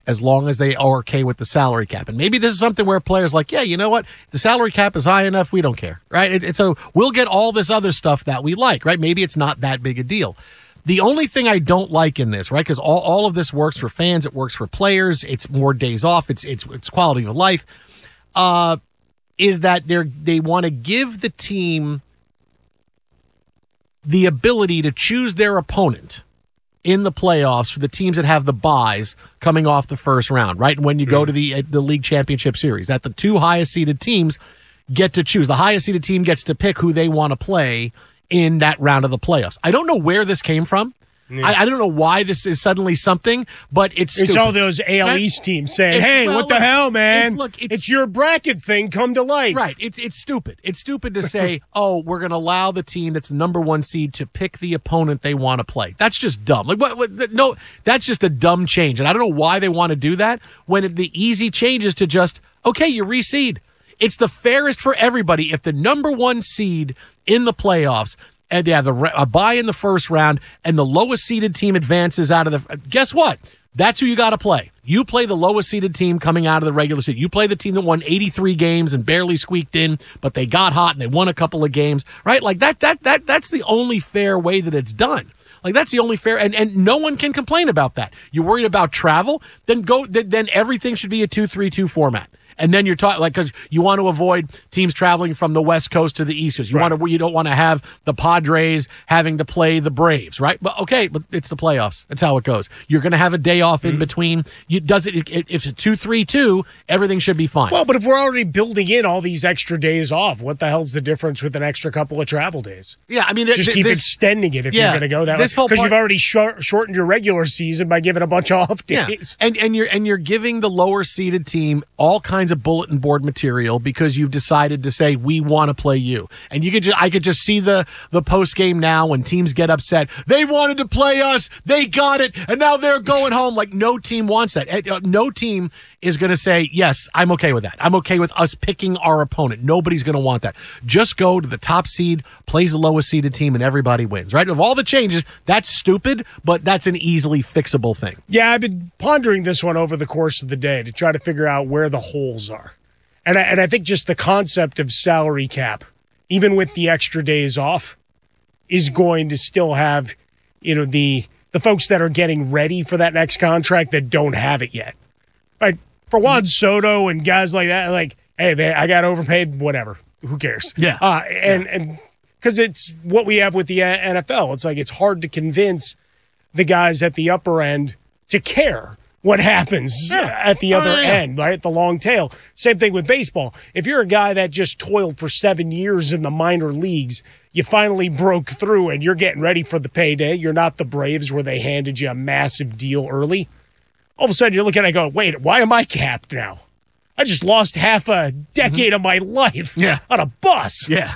as long as they are okay with the salary cap. And maybe this is something where players like, yeah, you know what? The salary cap is high enough. We don't care, right? So we'll get all this other stuff that we like, right? Maybe it's not that big a deal. The only thing I don't like in this, right, because all of this works for fans, it works for players, it's more days off, it's quality of life, is that they want to give the team the ability to choose their opponent in the playoffs for the teams that have the buys coming off the first round, right? When you go to the league championship series, that the two highest seeded teams get to choose. The highest seeded team gets to pick who they want to play in that round of the playoffs. I don't know where this came from. Yeah. I don't know why this is suddenly something, but it's stupid. All those AL East teams saying, hey, what the hell, man? It's your bracket thing come to life. Right. It's stupid. It's stupid to say, oh, we're going to allow the team that's the number one seed to pick the opponent they want to play. That's just dumb. No, that's just a dumb change. And I don't know why they want to do that when the easy change is to just, okay, you reseed. It's the fairest for everybody. If the number one seed in the playoffs and they have a bye in the first round and the lowest seeded team advances out of the, guess what? That's who you got to play. You play the lowest seeded team coming out of the regular season. You play the team that won 83 games and barely squeaked in, but they got hot and they won a couple of games, right? Like that's the only fair way that it's done. Like that's the only fair, and no one can complain about that. You're worried about travel, then everything should be a 2-3-2 format. And then you're talking because you want to avoid teams traveling from the West Coast to the East Coast. You don't want to have the Padres having to play the Braves, right? But it's the playoffs. That's how it goes. You're going to have a day off in between. If it's a 2-3-2, everything should be fine. Well, but if we're already building in all these extra days off, what the hell's the difference with an extra couple of travel days? Yeah, I mean, just keep extending it if you're going to go that way. Because you've already shortened your regular season by giving a bunch of off days. Yeah. And you're giving the lower seeded team all kinds of bulletin board material because you've decided to say we want to play you. And I could just see the post game now when teams get upset. They wanted to play us, they got it, and now they're going home. Like no team wants that. No team is going to say yes. I'm okay with that. I'm okay with us picking our opponent. Nobody's going to want that. Just go to the top seed, plays the lowest seeded team, and everybody wins. Right? Of all the changes, that's stupid, but that's an easily fixable thing. Yeah, I've been pondering this one over the course of the day to try to figure out where the holes are. And I think just the concept of salary cap, even with the extra days off, is going to still have, the folks that are getting ready for that next contract that don't have it yet. Right? For Juan Soto and guys like that, like, hey, I got overpaid, whatever. Who cares? Yeah. And because it's what we have with the NFL. It's like it's hard to convince the guys at the upper end to care what happens at the other end, right? The long tail. Same thing with baseball. If you're a guy that just toiled for 7 years in the minor leagues, you finally broke through and you're getting ready for the payday. You're not the Braves where they handed you a massive deal early. All of a sudden you're looking at it going, wait, why am I capped now? I just lost half a decade of my life on a bus. Yeah.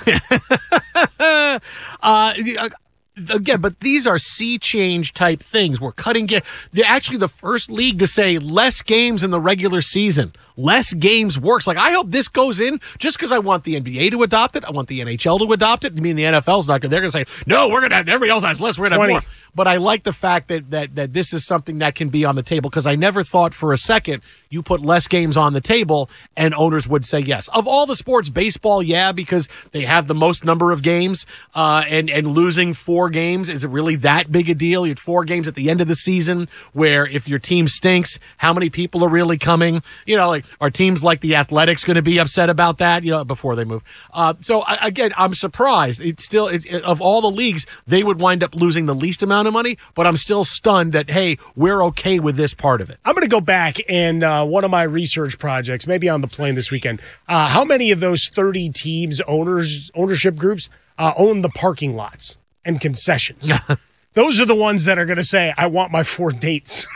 Again, but these are sea change type things. We're cutting they're actually the first league to say less games in the regular season. Less games works. Like, I hope this goes in just because I want the NBA to adopt it. I want the NHL to adopt it. I mean, the NFL's not going to. They're going to say, no, we're going to have, everybody else has less, we're going to have more. But I like the fact that this is something that can be on the table because I never thought for a second you put less games on the table and owners would say yes. Of all the sports, baseball, because they have the most number of games and losing 4 games, is it really that big a deal? You had 4 games at the end of the season where if your team stinks, how many people are really coming? Are teams like the Athletics going to be upset about that, before they move? Again, I'm surprised. Of all the leagues, they would wind up losing the least amount of money, but I'm still stunned that, hey, we're okay with this part of it. I'm going to go back and one of my research projects, maybe on the plane this weekend, how many of those 30 teams, ownership groups, own the parking lots and concessions? Those are the ones that are going to say, I want my 4 dates.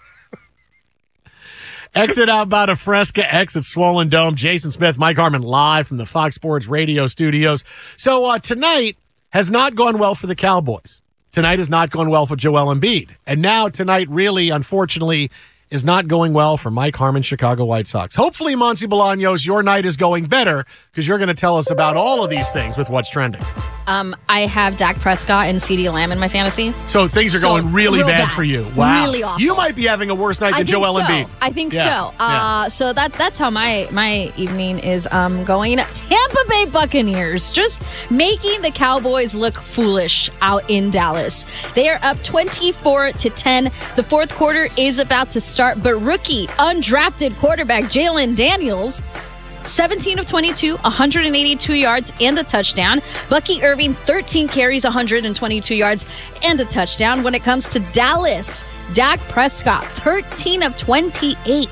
Exit outbound of Fresca, exit Swollen Dome. Jason Smith, Mike Harmon live from the Fox Sports Radio studios. So tonight has not gone well for the Cowboys. Tonight has not gone well for Joel Embiid. And now tonight really, unfortunately, is not going well for Mike Harmon, Chicago White Sox. Hopefully, Monty Bolaños, your night is going better because you're going to tell us about all of these things with What's Trending. I have Dak Prescott and CeeDee Lamb in my fantasy. So things are going really real bad for you. Wow. Really awful. You might be having a worse night than Joel Embiid. I think Yeah. so. Yeah. So that's how my evening is going. Tampa Bay Buccaneers just making the Cowboys look foolish out in Dallas. They are up 24-10. The fourth quarter is about to start, but rookie undrafted quarterback Jalen Daniels, 17 of 22, 182 yards and a touchdown. Bucky Irving, 13 carries, 122 yards and a touchdown. When it comes to Dallas, Dak Prescott, 13 of 28,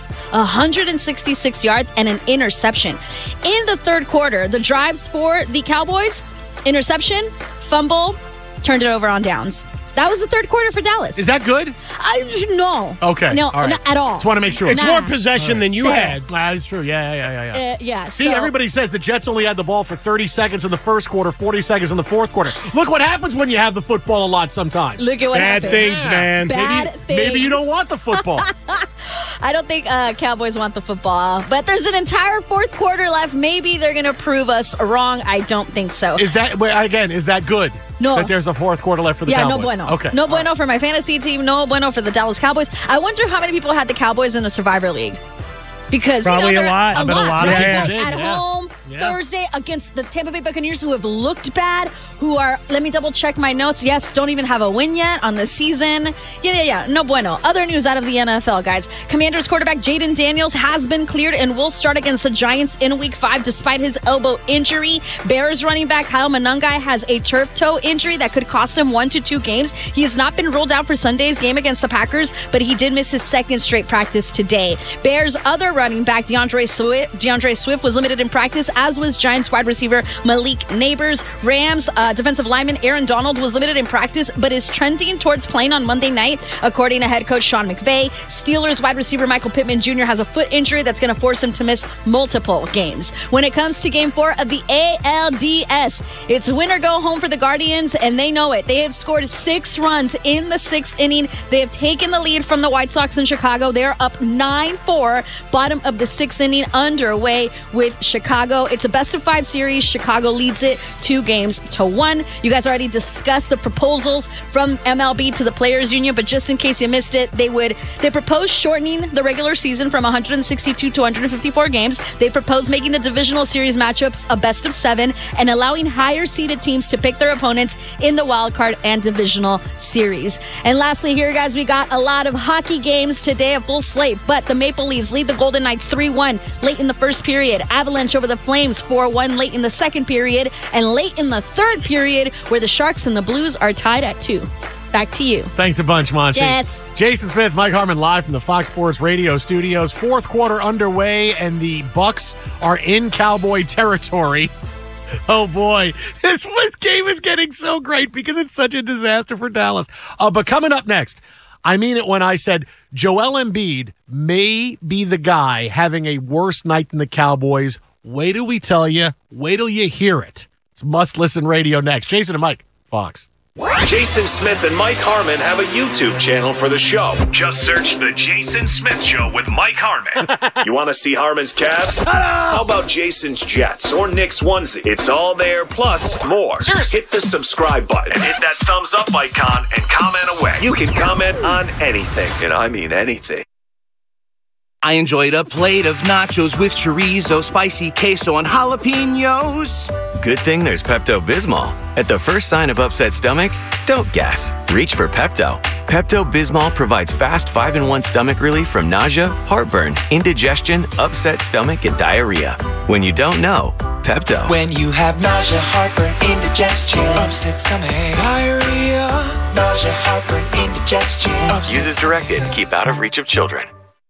166 yards and an interception. In the third quarter, the drives for the Cowboys, interception, fumble, turned it over on downs. That was the third quarter for Dallas. Is that good? No. Okay. No, All right. not at all. Just want to make sure. It's more possession than you Same. had. That's true. Yeah. Yeah. See, so, everybody says the Jets only had the ball for 30 seconds in the first quarter, 40 seconds in the fourth quarter. Look what happens when you have the football a lot sometimes. Look at what Bad happened. things, man. Bad things. Maybe you don't want the football. I don't think Cowboys want the football, but there's an entire fourth quarter left. Maybe they're going to prove us wrong. I don't think so. Is that good? No. That there's a fourth quarter left for the Cowboys? No bueno. Okay. No bueno for my fantasy team. No bueno for the Dallas Cowboys. I wonder how many people had the Cowboys in the Survivor League. Because Probably a lot. A I bet a lot right? of Like people at did, yeah. home Yeah. Thursday against the Tampa Bay Buccaneers, who have looked bad, who are, let me double check my notes. Yes, don't even have a win yet on the season. Yeah. No bueno. Other news out of the NFL, guys. Commanders quarterback Jaden Daniels has been cleared and will start against the Giants in Week 5 despite his elbow injury. Bears running back Kyle Monangai has a turf toe injury that could cost him 1 to 2 games. He has not been ruled out for Sunday's game against the Packers, but he did miss his second straight practice today. Bears other running back DeAndre Swift was limited in practice, as was Giants wide receiver Malik Neighbors. Rams defensive lineman Aaron Donald was limited in practice, but is trending towards playing on Monday night, according to head coach Sean McVay. Steelers wide receiver Michael Pittman Jr. has a foot injury that's going to force him to miss multiple games. When it comes to Game 4 of the ALDS, it's win or go home for the Guardians, and they know it. They have scored 6 runs in the 6th inning. They have taken the lead from the White Sox in Chicago. They're up 9-4, bottom of the 6th inning, underway with Chicago. It's a best-of-5 series. Chicago leads it 2-1. You guys already discussed the proposals from MLB to the Players Union, but just in case you missed it, they proposed shortening the regular season from 162 to 154 games. They proposed making the divisional series matchups a best-of-7 and allowing higher-seeded teams to pick their opponents in the wild card and divisional series. And lastly here, guys, we got a lot of hockey games today, a full slate, but the Maple Leafs lead the Golden Knights 3-1 late in the first period. Avalanche over the Flames 4-1 late in the second period, and late in the third period, where the Sharks and the Blues are tied at 2. Back to you. Thanks a bunch, Monty. Yes. Jason Smith, Mike Harmon, live from the Fox Sports Radio studios. Fourth quarter underway, and the Bucks are in Cowboy territory. Oh, boy. This game is getting so great because it's such a disaster for Dallas. But coming up next, I mean it when I said Joel Embiid may be the guy having a worse night than the Cowboys. Wait till we tell you. Wait till you hear it. It's must-listen radio next. Jason and Mike, Fox. Jason Smith and Mike Harmon have a YouTube channel for the show. Just search The Jason Smith Show with Mike Harmon. You want to see Harmon's Cavs? How about Jason's Jets or Nick's onesie? It's all there, plus more. Hit the subscribe button and hit that thumbs up icon and comment away. You can comment on anything, and I mean anything. I enjoyed a plate of nachos with chorizo, spicy queso, and jalapenos. Good thing there's Pepto-Bismol. At the first sign of upset stomach, don't guess. Reach for Pepto. Pepto-Bismol provides fast 5-in-1 stomach relief from nausea, heartburn, indigestion, upset stomach, and diarrhea. When you don't know, Pepto. When you have nausea, heartburn, indigestion, upset stomach, diarrhea, nausea, heartburn, indigestion. Use as directed. Keep out of reach of children.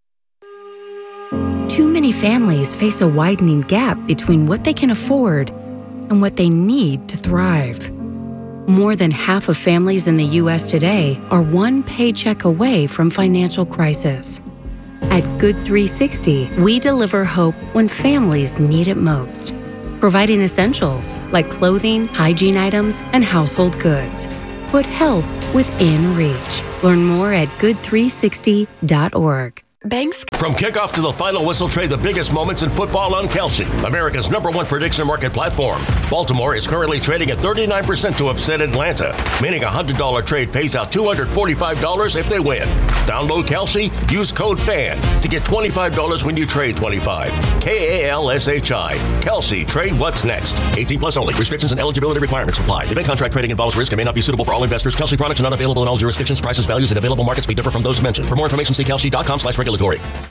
Too many families face a widening gap between what they can afford and what they need to thrive. More than half of families in the U.S. today are one paycheck away from financial crisis. At Good 360, we deliver hope when families need it most, providing essentials like clothing, hygiene items, and household goods. Put help within reach. Learn more at good360.org. Banks From kickoff to the final whistle, trade the biggest moments in football on Kalshi, America's #1 prediction market platform. Baltimore is currently trading at 39% to upset Atlanta, meaning a $100 trade pays out $245 if they win. Download Kalshi, use code FAN to get $25 when you trade 25. KALSHI. Kalshi, trade what's next. 18 plus only. Restrictions and eligibility requirements apply. Event contract trading involves risk and may not be suitable for all investors. Kalshi products are not available in all jurisdictions. Prices, values, and available markets may differ from those mentioned. For more information, see kalshi.com/regulatory.